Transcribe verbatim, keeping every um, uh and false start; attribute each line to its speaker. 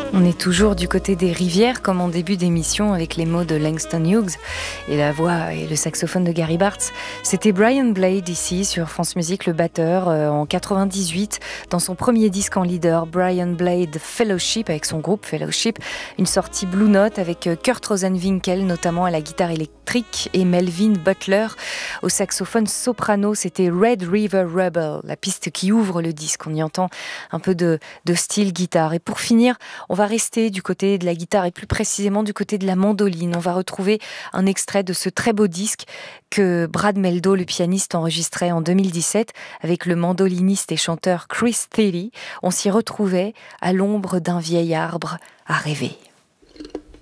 Speaker 1: On est toujours du côté des rivières, comme en début d'émission, avec les mots de Langston Hughes et la voix et le saxophone de Gary Bartz. C'était Brian Blade ici sur France Musique, le batteur, euh, en quatre-vingt-dix-huit, dans son premier disque en leader, Brian Blade Fellowship, avec son groupe Fellowship, une sortie Blue Note avec Kurt Rosenwinkel, notamment à la guitare électrique, et Melvin Butler au saxophone soprano. C'était Red River Rebel, la piste qui ouvre le disque. On y entend un peu de, de style guitare. Et pour finir, on va rester du côté de la guitare et plus précisément du côté de la mandoline. On va retrouver un extrait de ce très beau disque que Brad Meldo, le pianiste, enregistrait en deux mille dix-sept avec le mandoliniste et chanteur Chris Thile. On s'y retrouvait à l'ombre d'un vieil arbre à rêver.